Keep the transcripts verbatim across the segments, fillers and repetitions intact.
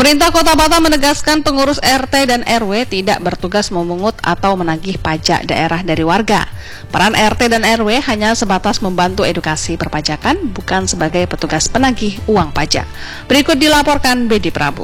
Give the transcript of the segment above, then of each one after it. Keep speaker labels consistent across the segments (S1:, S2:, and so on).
S1: Pemerintah Kota Batam menegaskan pengurus R T dan R W tidak bertugas memungut atau menagih pajak daerah dari warga. Peran R T dan R W hanya sebatas membantu edukasi perpajakan, bukan sebagai petugas penagih uang pajak. Berikut dilaporkan Bedi Prabu.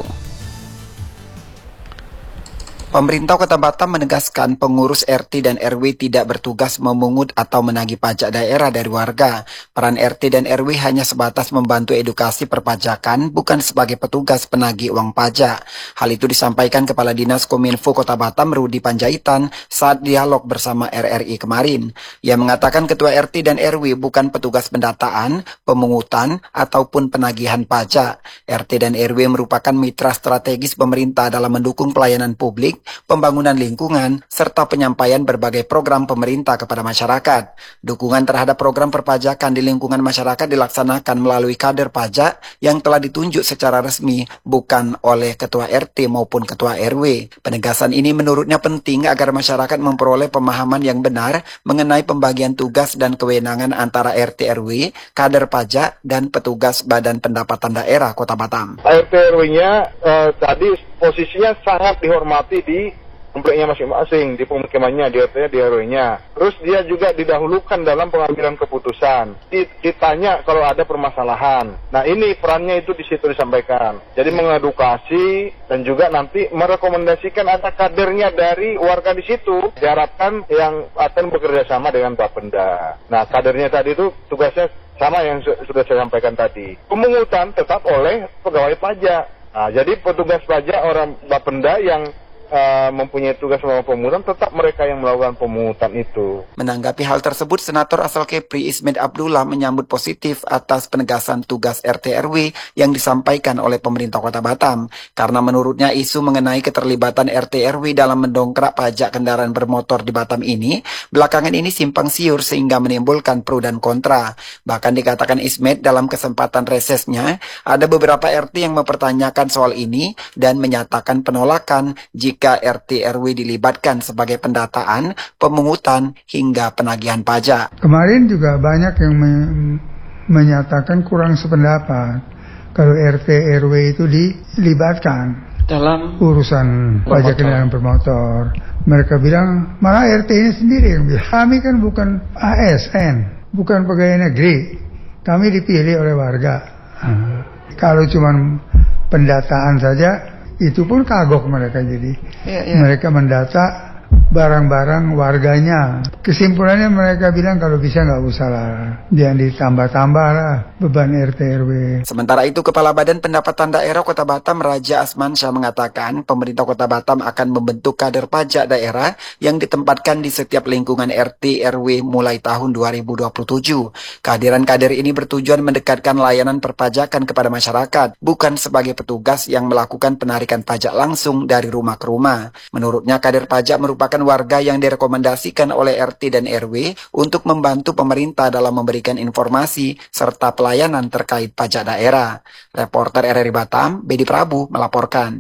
S2: Pemerintah Kota Batam menegaskan pengurus R T dan R W tidak bertugas memungut atau menagih pajak daerah dari warga. Peran R T dan R W hanya sebatas membantu edukasi perpajakan, bukan sebagai petugas penagih uang pajak. Hal itu disampaikan Kepala Dinas Kominfo Kota Batam, Rudi Panjaitan, saat dialog bersama R R I kemarin. Ia mengatakan Ketua R T dan R W bukan petugas pendataan, pemungutan, ataupun penagihan pajak. R T dan R W merupakan mitra strategis pemerintah dalam mendukung pelayanan publik, pembangunan lingkungan, serta penyampaian berbagai program pemerintah kepada masyarakat. Dukungan terhadap program perpajakan di lingkungan masyarakat dilaksanakan melalui kader pajak yang telah ditunjuk secara resmi, bukan oleh Ketua R T maupun Ketua R W. Penegasan ini menurutnya penting agar masyarakat memperoleh pemahaman yang benar mengenai pembagian tugas dan kewenangan antara R T R W, kader pajak, dan petugas Badan Pendapatan Daerah Kota Batam.
S3: R T R W-nya eh, tadi posisinya sangat dihormati di kompleknya masing-masing, di pemukimannya, di R T-nya, di R W-nya. Terus dia juga didahulukan dalam pengambilan keputusan. Ditanya kalau ada permasalahan. Nah ini perannya itu di situ disampaikan. Jadi mengedukasi dan juga nanti merekomendasikan ada kadernya dari warga di situ. Diharapkan yang akan bekerja sama dengan Bapenda. Nah kadernya tadi itu tugasnya sama yang su- sudah saya sampaikan tadi. Pemungutan tetap oleh pegawai pajak. Nah, jadi petugas pajak orang Bapenda yang uh, mempunyai tugas melakukan pemungutan, tetap mereka yang melakukan pemungutan itu.
S2: Menanggapi hal tersebut, Senator asal Kepri Ismet Abdullah menyambut positif atas penegasan tugas R T R W yang disampaikan oleh pemerintah Kota Batam. Karena menurutnya isu mengenai keterlibatan R T R W dalam mendongkrak pajak kendaraan bermotor di Batam ini, belakangan ini simpang siur sehingga menimbulkan pro dan kontra. Bahkan dikatakan Ismet dalam kesempatan resesnya, ada beberapa R T yang mempertanyakan soal ini dan menyatakan penolakan jika R T R W dilibatkan sebagai pendataan, pemungutan, hingga penagihan pajak.
S4: Kemarin juga banyak yang me- menyatakan kurang sependapat kalau R T R W itu dilibatkan
S2: Dalam
S4: urusan pajak kendaraan bermotor. Mereka bilang malah R T ini sendiri yang bilang, kami kan bukan A S N, bukan pegawai negeri, kami dipilih oleh warga. Nah, kalau cuma pendataan saja, itu pun kagok mereka jadi. Ya, ya. Mereka mendata barang-barang warganya. Kesimpulannya mereka bilang kalau bisa nggak usah lah, jangan ditambah-tambah lah beban R T R W.
S2: Sementara itu, Kepala Badan Pendapatan Daerah Kota Batam, Raja Asmansyah, mengatakan pemerintah Kota Batam akan membentuk kader pajak daerah yang ditempatkan di setiap lingkungan R T R W mulai tahun dua ribu dua puluh tujuh. Kehadiran kader ini bertujuan mendekatkan layanan perpajakan kepada masyarakat, bukan sebagai petugas yang melakukan penarikan pajak langsung dari rumah ke rumah. Menurutnya, kader pajak merupakan warga yang direkomendasikan oleh R T dan R W untuk membantu pemerintah dalam memberikan informasi serta pelayanan terkait pajak daerah. Reporter R R I Batam, Bedi Prabu melaporkan.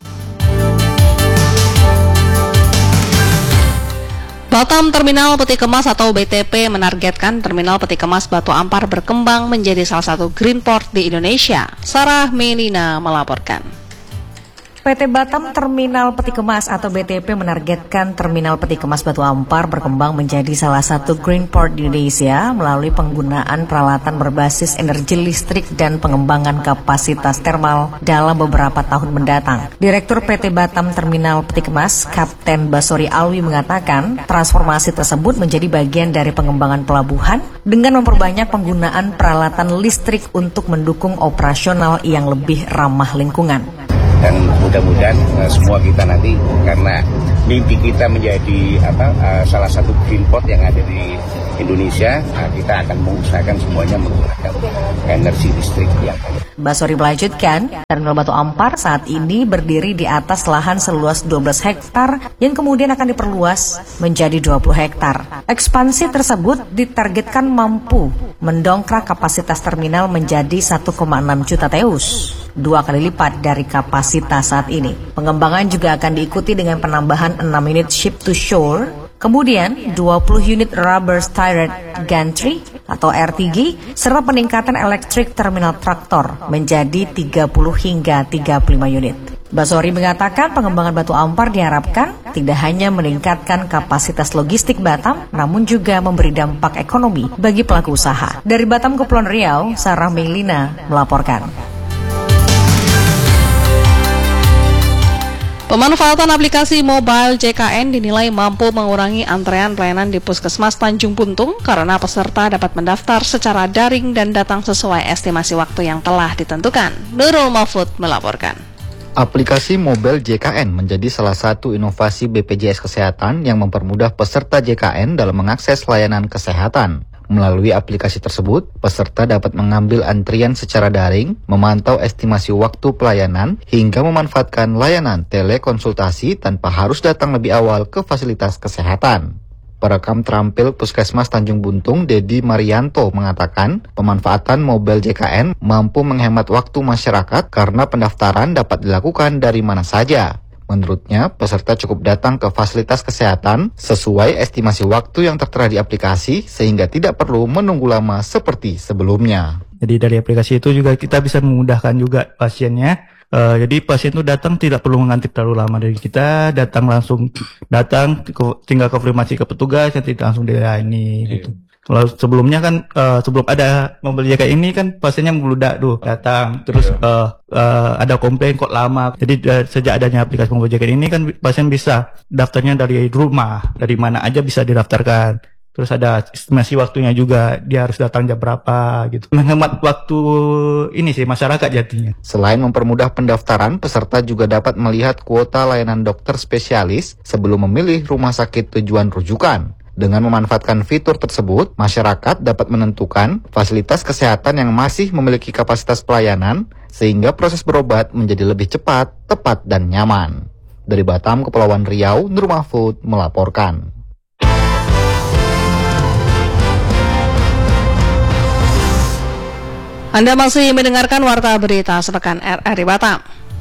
S1: Batam Terminal Peti Kemas atau B T P menargetkan Terminal Peti Kemas Batu Ampar berkembang menjadi salah satu green port di Indonesia. Sarah Melina melaporkan.
S5: P T Batam Terminal Peti Kemas atau B T P menargetkan Terminal Peti Kemas Batu Ampar berkembang menjadi salah satu green port di Indonesia melalui penggunaan peralatan berbasis energi listrik dan pengembangan kapasitas termal dalam beberapa tahun mendatang. Direktur P T Batam Terminal Peti Kemas, Kapten Basori Alwi mengatakan transformasi tersebut menjadi bagian dari pengembangan pelabuhan dengan memperbanyak penggunaan peralatan listrik untuk mendukung operasional yang lebih ramah lingkungan.
S6: Dan mudah-mudahan uh, semua kita nanti, karena mimpi kita menjadi apa uh, salah satu green port yang ada di Indonesia, nah, kita akan mengusahakan semuanya menggunakan energi listrik yang ada.
S5: Basori melanjutkan, Terminal Batu Ampar saat ini berdiri di atas lahan seluas dua belas hektar yang kemudian akan diperluas menjadi dua puluh hektar. Ekspansi tersebut ditargetkan mampu mendongkrak kapasitas terminal menjadi satu koma enam juta teus, dua kali lipat dari kapasitas saat ini. Pengembangan juga akan diikuti dengan penambahan enam unit ship to shore, kemudian dua puluh unit rubber stirred gantry, atau R tiga G, serta peningkatan elektrik terminal traktor menjadi tiga puluh hingga tiga puluh lima unit. Basori mengatakan pengembangan Batu Ampar diharapkan tidak hanya meningkatkan kapasitas logistik Batam, namun juga memberi dampak ekonomi bagi pelaku usaha. Dari Batam, Kepulauan Riau, Sarah Melina melaporkan.
S1: Pemanfaatan aplikasi mobile J K N dinilai mampu mengurangi antrean pelayanan di Puskesmas Tanjung Buntung karena peserta dapat mendaftar secara daring dan datang sesuai estimasi waktu yang telah ditentukan. Nurul Mahfud melaporkan.
S7: Aplikasi mobile J K N menjadi salah satu inovasi B P J S Kesehatan yang mempermudah peserta J K N dalam mengakses layanan kesehatan. Melalui aplikasi tersebut, peserta dapat mengambil antrian secara daring, memantau estimasi waktu pelayanan, hingga memanfaatkan layanan telekonsultasi tanpa harus datang lebih awal ke fasilitas kesehatan. Perekam terampil Puskesmas Tanjung Buntung, Dedi Marianto, mengatakan pemanfaatan mobile J K N mampu menghemat waktu masyarakat karena pendaftaran dapat dilakukan dari mana saja. Menurutnya, peserta cukup datang ke fasilitas kesehatan sesuai estimasi waktu yang tertera di aplikasi sehingga tidak perlu menunggu lama seperti sebelumnya.
S8: Jadi dari aplikasi itu juga kita bisa memudahkan juga pasiennya. Uh, jadi pasien itu datang tidak perlu mengantri terlalu lama dari kita, datang langsung datang tinggal konfirmasi ke petugas yang tidak langsung dilayani gitu. Kalau sebelumnya kan uh, sebelum ada mobil J K N ini kan pasiennya membludak tuh datang terus uh, uh, ada komplain kok lama. Jadi uh, sejak adanya aplikasi mobil J K N ini kan pasien bisa daftarnya dari rumah, dari mana aja bisa didaftarkan. Terus ada estimasi waktunya juga, dia harus datang jam berapa gitu. Menghemat waktu ini sih masyarakat jadinya.
S7: Selain mempermudah pendaftaran, peserta juga dapat melihat kuota layanan dokter spesialis sebelum memilih rumah sakit tujuan rujukan. Dengan memanfaatkan fitur tersebut, masyarakat dapat menentukan fasilitas kesehatan yang masih memiliki kapasitas pelayanan, sehingga proses berobat menjadi lebih cepat, tepat, dan nyaman. Dari Batam, Kepulauan Riau, Nur Mahfud melaporkan.
S1: Anda masih mendengarkan Warta Berita Sepekan R R I Batam.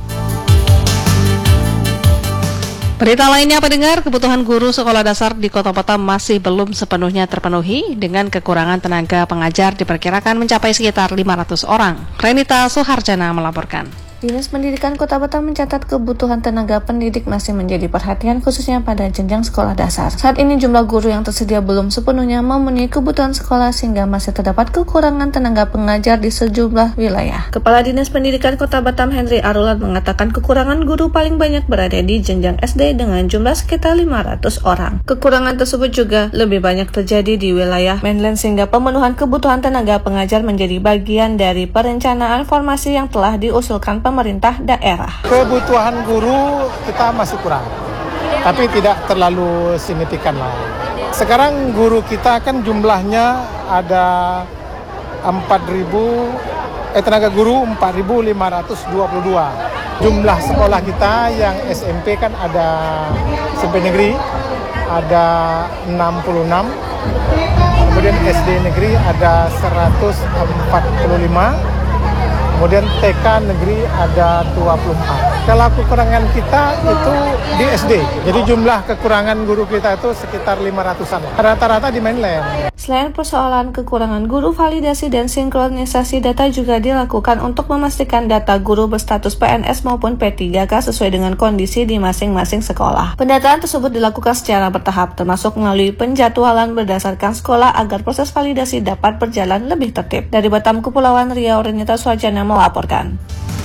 S1: Berita lainnya, pendengar, kebutuhan guru sekolah dasar di Kota Batam masih belum sepenuhnya terpenuhi. Dengan kekurangan tenaga pengajar diperkirakan mencapai sekitar lima ratus orang. Renita Suharjana melaporkan.
S9: Dinas Pendidikan Kota Batam mencatat kebutuhan tenaga pendidik masih menjadi perhatian khususnya pada jenjang sekolah dasar. Saat ini jumlah guru yang tersedia belum sepenuhnya memenuhi kebutuhan sekolah sehingga masih terdapat kekurangan tenaga pengajar di sejumlah wilayah. Kepala Dinas Pendidikan Kota Batam Henry Arulat mengatakan kekurangan guru paling banyak berada di jenjang S D dengan jumlah sekitar lima ratus orang. Kekurangan tersebut juga lebih banyak terjadi di wilayah mainland sehingga pemenuhan kebutuhan tenaga pengajar menjadi bagian dari perencanaan formasi yang telah diusulkan pemerintah pemerintah daerah.
S10: Kebutuhan guru kita masih kurang, tapi tidak terlalu signifikan lah. Sekarang guru kita kan jumlahnya ada empat ribu, eh tenaga guru empat ribu lima ratus dua puluh dua. Jumlah sekolah kita yang S M P kan ada S M P negeri ada enam puluh enam, kemudian S D negeri ada seratus empat puluh lima. Kemudian T K negeri ada dua puluh empat. Kalau kekurangan kita itu di S D. Jadi jumlah kekurangan guru kita itu sekitar lima ratusan. Rata-rata di mainland.
S9: Selain persoalan kekurangan guru, validasi dan sinkronisasi data juga dilakukan untuk memastikan data guru berstatus P N S maupun P tiga K sesuai dengan kondisi di masing-masing sekolah. Pendataan tersebut dilakukan secara bertahap, termasuk melalui penjadwalan berdasarkan sekolah agar proses validasi dapat berjalan lebih tertib. Dari Batam, Kepulauan Riau, Renita Suharjana melaporkan.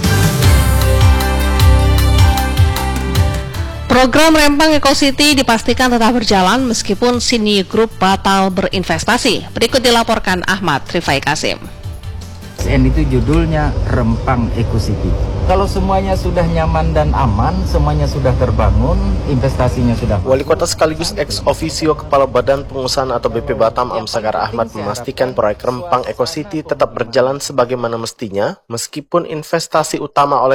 S1: Program Rempang Eco City dipastikan tetap berjalan meskipun Sini Group batal berinvestasi. Berikut dilaporkan Ahmad Rifai Kasim.
S11: S N itu judulnya Rempang Eco City. Kalau semuanya sudah nyaman dan aman, semuanya sudah terbangun, investasinya sudah.
S12: Wali Kota sekaligus ex officio Kepala Badan Pengusahaan atau B P Batam Amsagar Ahmad memastikan proyek Rempang Eco City tetap berjalan sebagaimana mestinya, meskipun investasi utama oleh